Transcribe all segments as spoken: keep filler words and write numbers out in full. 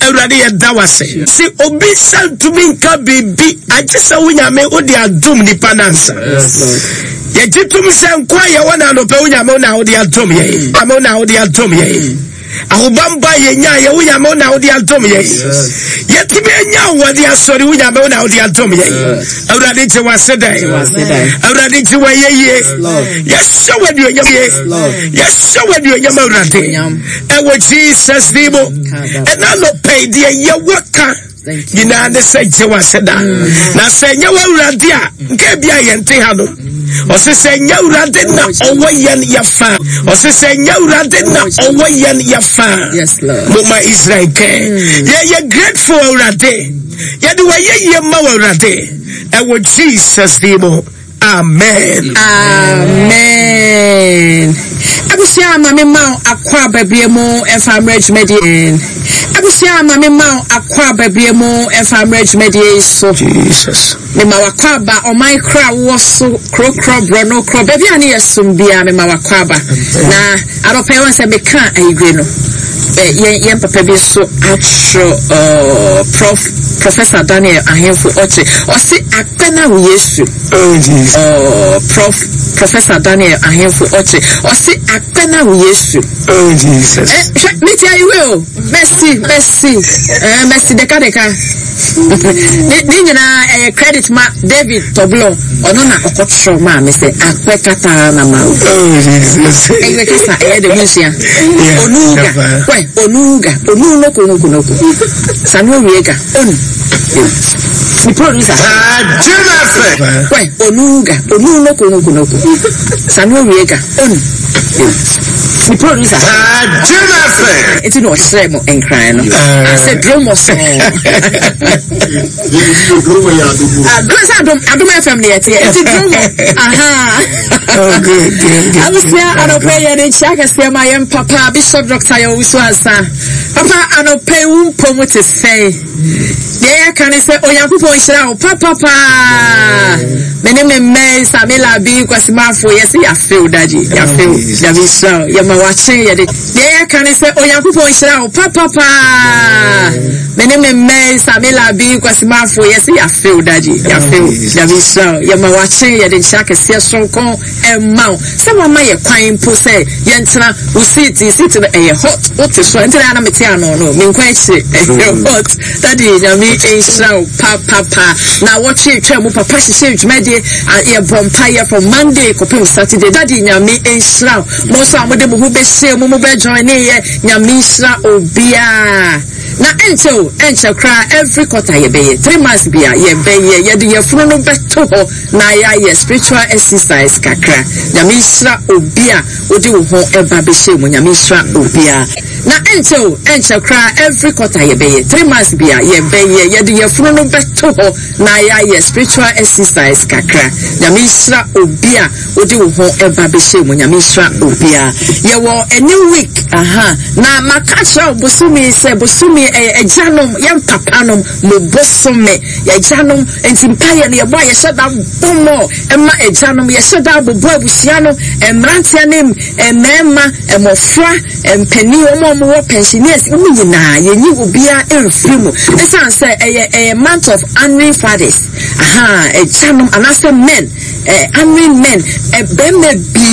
Awurade ye dawase. Si obi santumi nka bibi agisa wunyame odi adum nipa nansa. Ye jitum se nkwa ye wona no pe wunyame na odi adum ye. Amo na odi adum ye. Ahubamba ye nya ye wunyame na odi adum ye. Ye tibe nya wodi asori wunyame na odi adum ye. Awurade che waseda. Awurade che waye ye. Yes, so wadi ye. Yes, so wadi ye Awurade. E wo Jesus nimo. E na no pay de ye waka. Yina de se che waseda. Na se nya Awurade a nke bia ye nte ha no. O se se nya Awurade na owo yen ya fa. O se se nya Awurade na owo yen ya fa. Yes, Lord. Mama Israel ke. Ye ye grateful Awurade. Ye de waye ye ma Awurade. E wo Jesus nimo. Amen. Amen. Abusia mama ma akwa babiemu efa marriage medie. Abusia mama ma akwa babiemu efa marriage medie so. Jesus. Me ma wakwa ba o my kra wo so kro kro bro no kro baby ani yesum bia me ma wakwa ba. Na arope won se me kan ayigwe no. Eh yen yen papa bi so atro uh prof Professor Daniel Ahemfo Oche. O se akpena wo Yesu. Oh Jesus. Uh prof Professor Daniel Ahemfo Oche. O se akpena wo Yesu. Oh Jesus. Eh me tia you merci merci. Eh merci deka deka. Ni nyina eh credit ma David Toblo ono na okotro ma me say akpekata na ma. Oh Jesus. Eh we kasa eh de hunsia. Onuga. We onuga. Onu no ko no ko no ko. Sanu wiega. Onu. Ni producer. Ah, Jennifer. We onuga. Onu no ko no ko no ko. Sanu wiega. Onu. Ni producer. Ah, Jennifer. It's no shame and crying. I said drum song. Ah, bless I don't I don't have family yet. It's a drum. Aha. Oh good, good, good. I was there I don't pay any check as my young papa Bishop Doctor Wiswasa. Papa I don't pay who promote to say. There can I say oh Yakupo Ishra papa papa. My name is May Samila B Kwasimafu. Yes, I feel daddy. I feel that is so. You're watching it. There can I say oh Yakupo Ishra papa papa. My name is May Samila B Kwasimafu. Yes, I feel daddy. I feel that is so. You're watching it. Shaka see so con and mount. Someone may acquire say Yentra who sit sit a hot what is so enter an amatiano no mean question hot that is a me a show papa papa. Now watch it travel papa she media and a vampire from Monday copy Saturday that is me a show most of them who be say mumu be join here nyamisra obia na ento ento cry every quarter ye be three months bia ye be ye ye de ye funu no beto ho na ya ye spiritual exercise kakra nyamisra obia odi wo ho eba be she mu nyamisra obia na ento ento cry every quarter ye be three months bia ye be ye ye de ye funu no beto ho na ya ye spiritual exercise kakra nyamisra obia odi wo ho eba be she mu nyamisra obia ye wo a new week aha na makasha bosumi se bosumi e janom yam papanom mo bosome ye janom entimpaye ne boy ye sheda bomo ema e janom ye sheda bobo abusiano emrantia nem emema emofra empeni omo mo pensioners mu nyina ye nyi obia enfrimu esan say e month of annual fathers aha e janom anase men e annual men e bemme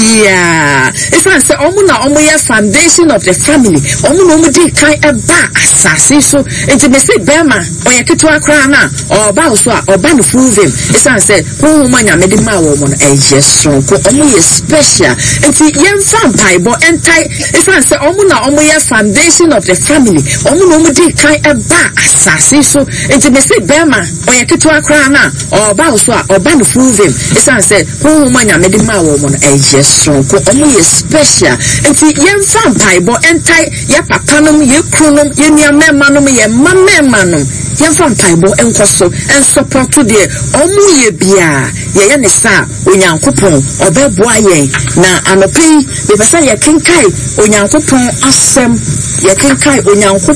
bia esan say omo na omo ye foundation of the family omo no mo di kan eba asase so enti me say bema oye keto akra na oba so a oba no fuvim esan say hu manya me di ma wo mo no e yeso ko omo ye special enti yen fan paibo entai esan say omo na omo ye foundation of the family omo no mo di kan eba asase so enti me say bema oye keto akra na oba so a oba no fuvim esan say hu manya me di ma wo mo no e yeso ko omo ye special enti yen fan paibo entai ya papanom ye krunom ye niamemanom ye mamemanom ye fan paibo enkoso en support to the omu ye bia ye ye ne sa onyankopon obeboa ye na anopi be pesa ye kenkai onyankopon asem ye kenkai onyankopon